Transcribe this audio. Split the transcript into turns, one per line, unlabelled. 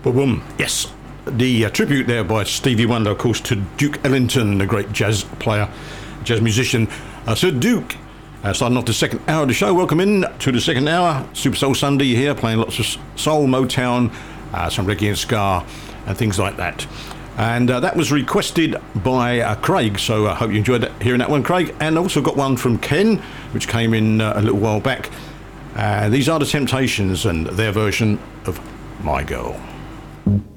Boom. Yes. The tribute there by Stevie Wonder, of course, to Duke Ellington, the great jazz player, jazz musician. Sir Duke, starting off the second hour of the show. Welcome in to the second hour. Super Soul Sunday here, playing lots of soul, Motown, some reggae and ska, and things like that. And that was requested by Craig, so I hope you enjoyed hearing that one, Craig. And also got one from Ken, which came in a little while back. These are the Temptations and their version of My Girl.